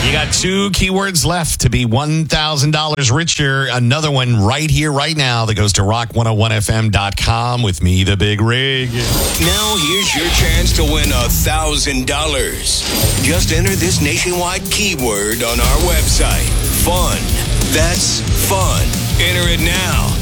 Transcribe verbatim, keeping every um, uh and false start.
You got two keywords left to be one thousand dollars richer. Another one right here, right now, that goes to rock one oh one f m dot com with me, the Big Rig. Now here's your chance to win one thousand dollars. Just enter this nationwide keyword on our website. Fun. That's fun. Enter it now